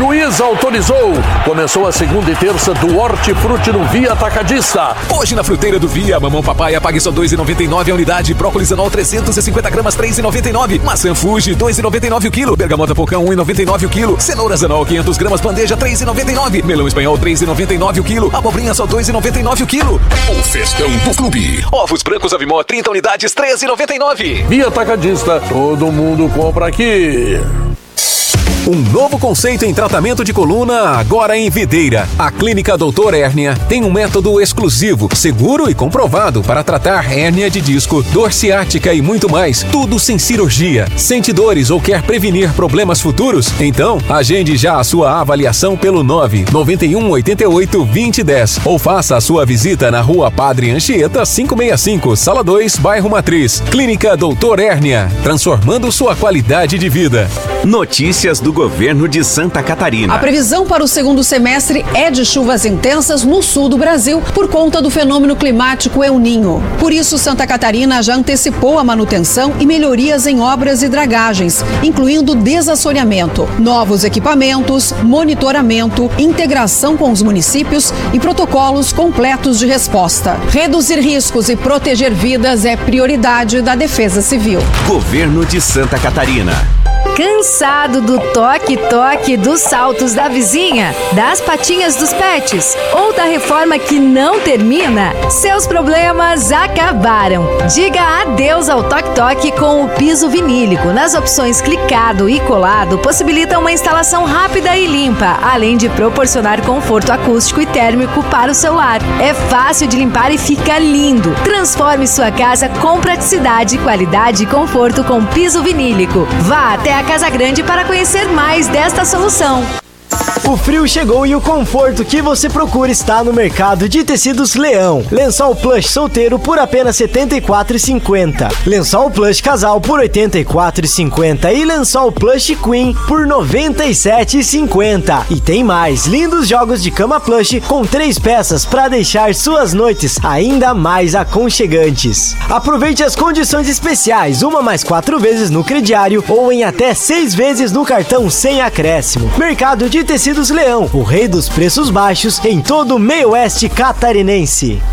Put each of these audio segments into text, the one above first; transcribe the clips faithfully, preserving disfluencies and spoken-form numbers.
Juiz autorizou. Começou a segunda e terça do Hortifruti no Via Atacadista. Hoje na fruteira do Via, mamão papai pague só dois reais e noventa e nove centavos a unidade. Brócolis anol trezentos e cinquenta gramas, três reais e noventa e nove centavos. Maçã Fuji, dois reais e noventa e nove centavos o quilo. Bergamota Pocão, um real e noventa e nove centavos o quilo. Cenouras anol, quinhentas gramas, bandeja, três reais e noventa e nove centavos. Melão espanhol, três reais e noventa e nove centavos o quilo. Abobrinha só dois reais e noventa e nove centavos o quilo. O festão do clube. Ovos brancos Avimó, trinta unidades, três reais e noventa e nove centavos. Via Atacadista, todo mundo compra aqui. Um novo conceito em tratamento de coluna agora em Videira. A Clínica Doutor Hérnia tem um método exclusivo, seguro e comprovado para tratar hérnia de disco, dor ciática e muito mais. Tudo sem cirurgia. Sente dores ou quer prevenir problemas futuros? Então, agende já a sua avaliação pelo nove nove um oito oito dois zero um zero ou faça a sua visita na Rua Padre Anchieta quinhentos e sessenta e cinco, Sala dois, Bairro Matriz. Clínica Doutor Hérnia, transformando sua qualidade de vida. Notícias do governo de Santa Catarina. A previsão para o segundo semestre é de chuvas intensas no sul do Brasil por conta do fenômeno climático El Niño. Por isso, Santa Catarina já antecipou a manutenção e melhorias em obras e dragagens, incluindo desassoreamento, novos equipamentos, monitoramento, integração com os municípios e protocolos completos de resposta. Reduzir riscos e proteger vidas é prioridade da Defesa Civil. Governo de Santa Catarina. Cansado do toque-toque dos saltos da vizinha, das patinhas dos pets ou da reforma que não termina? Seus problemas acabaram. Diga adeus ao toque-toque com o piso vinílico. Nas opções clicado e colado, possibilita uma instalação rápida e limpa, além de proporcionar conforto acústico e térmico para o seu lar. É fácil de limpar e fica lindo. Transforme sua casa com praticidade, qualidade e conforto com piso vinílico. Vá até a Casa Grande para conhecer mais desta solução. O frio chegou e o conforto que você procura está no mercado de tecidos Leão. Lençol plush solteiro por apenas setenta e quatro reais e cinquenta centavos. Lençol plush casal por oitenta e quatro reais e cinquenta centavos. E lençol plush queen por noventa e sete reais e cinquenta centavos. E tem mais, lindos jogos de cama plush com três peças para deixar suas noites ainda mais aconchegantes. Aproveite as condições especiais, uma mais quatro vezes no crediário ou em até seis vezes no cartão sem acréscimo. Mercado de Tecidos Leão, o rei dos preços baixos em todo o meio oeste catarinense.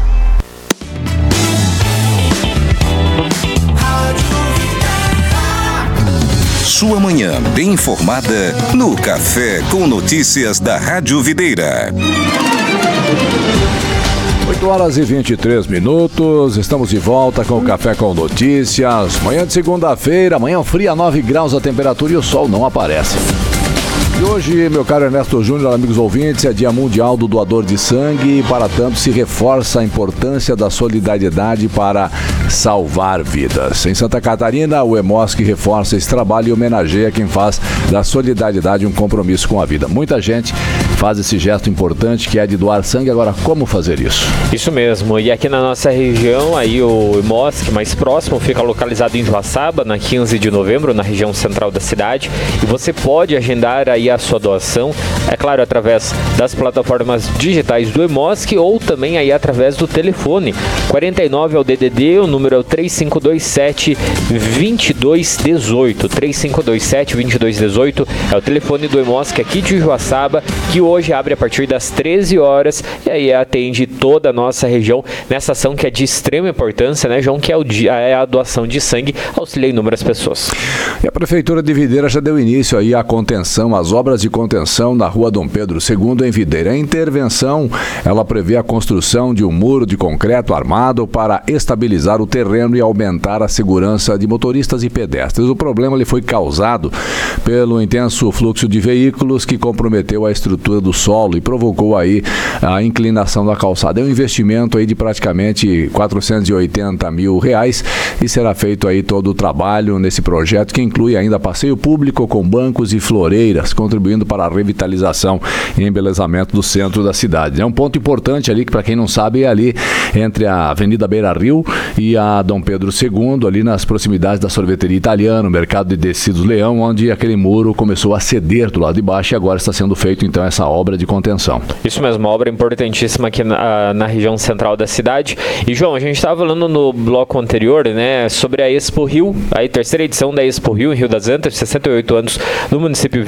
Sua manhã bem informada no Café com Notícias da Rádio Videira. oito horas e vinte e três minutos, estamos de volta com o Café com Notícias. Manhã de segunda-feira, manhã fria, nove graus a temperatura e o sol não aparece. E hoje, meu caro Ernesto Júnior, amigos ouvintes, é Dia Mundial do Doador de Sangue e, para tanto, se reforça a importância da solidariedade para salvar vidas. Em Santa Catarina, o EMOSC reforça esse trabalho e homenageia quem faz da solidariedade um compromisso com a vida. Muita gente faz esse gesto importante que é de doar sangue. Agora, como fazer isso? Isso mesmo. E aqui na nossa região, aí o EMOSC mais próximo fica localizado em Joaçaba, na quinze de novembro, na região central da cidade. E você pode agendar aí a sua doação, é claro, através das plataformas digitais do EMOSC ou também aí através do telefone. quarenta e nove é o D D D, o número é o três cinco dois sete, dois dois um oito. três cinco dois sete, dois dois um oito é o telefone do EMOSC aqui de Joaçaba, que hoje abre a partir das treze horas e aí atende toda a nossa região nessa ação que é de extrema importância, né, João, que é, o dia, é a doação de sangue, auxilia inúmeras pessoas. E a Prefeitura de Videira já deu início aí à contenção, às obras de contenção na Rua Dom Pedro segundo em Videira. A intervenção, ela prevê a construção de um muro de concreto armado para estabilizar o terreno e aumentar a segurança de motoristas e pedestres. O problema ele foi causado pelo intenso fluxo de veículos que comprometeu a estrutura do solo e provocou aí a inclinação da calçada. É um investimento aí de praticamente quatrocentos e oitenta mil reais e será feito aí todo o trabalho nesse projeto, que inclui ainda passeio público com bancos e floreiras, contribuindo para a revitalização e embelezamento do centro da cidade. É um ponto importante ali, que para quem não sabe é ali entre a Avenida Beira Rio e a Dom Pedro segundo, ali nas proximidades da sorveteria italiana, o mercado de tecidos Leão, onde aquele muro começou a ceder do lado de baixo e agora está sendo feito então essa obra de contenção. Isso mesmo, uma obra importantíssima aqui na, na região central da cidade. E João, a gente estava falando no bloco anterior, né, sobre a Expo Rio, a terceira edição da Expo Rio em Rio das Antas, sessenta e oito anos no município